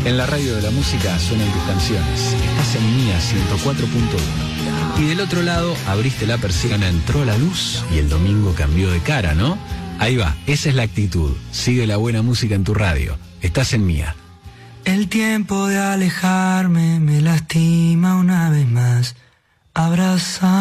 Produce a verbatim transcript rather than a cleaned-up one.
En la radio de la música suenan tus canciones. Estás en Mía ciento cuatro punto uno. Y del otro lado abriste la persiana, entró la luz y el domingo cambió de cara, ¿no? Ahí va, esa es la actitud. Sigue la buena música en tu radio. Estás en Mía. El tiempo de alejarme me lastima una vez más. Abraza